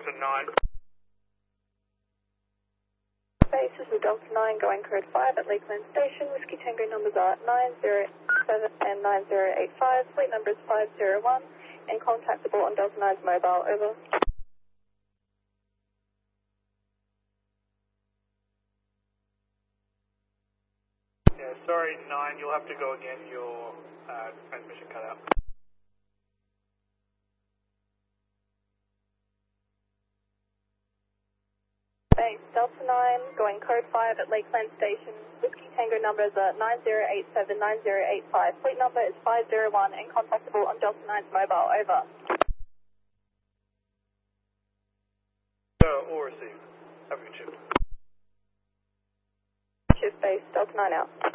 Delta 9. Base, this is Delta 9 going code 5 at Lakeland Station. Whiskey Tango numbers are 907 and 9085. Fleet number is 501 and contactable on Delta 9's mobile. Over. Yeah, sorry 9, you'll have to go again, your transmission cut out. Base, Delta 9 going code 5 at Lakeland Station. Whiskey Tango numbers are 9087, 9085. Fleet number is 501 and contactable on Delta 9's mobile. Over. Or receive. Have a good shift. Shift base, Delta 9 out.